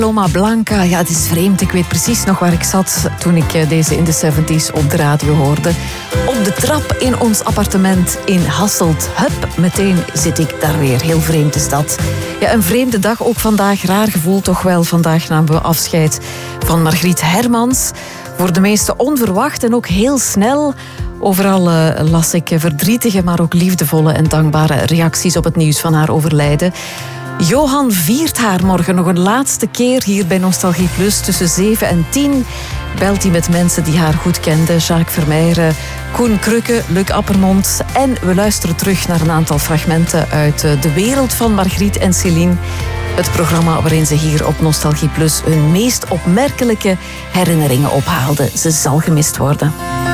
Loma Blanca, ja, het is vreemd. Ik weet precies nog waar ik zat toen ik deze in de 70s op de radio hoorde. Op de trap in ons appartement in Hasselt. Hup, meteen zit ik daar weer. Heel vreemd is dat. Ja, een vreemde dag ook vandaag. Raar gevoel toch wel. Vandaag namen we afscheid van Margriet Hermans. Voor de meesten onverwacht en ook heel snel. Overal las ik verdrietige, maar ook liefdevolle en dankbare reacties op het nieuws van haar overlijden. Johan viert haar morgen nog een laatste keer hier bij Nostalgie Plus. Tussen 7 en 10 belt hij met mensen die haar goed kenden. Jacques Vermeijren, Koen Krukke, Luc Appermond. En we luisteren terug naar een aantal fragmenten uit de wereld van Margriet en Céline. Het programma waarin ze hier op Nostalgie Plus hun meest opmerkelijke herinneringen ophaalden. Ze zal gemist worden.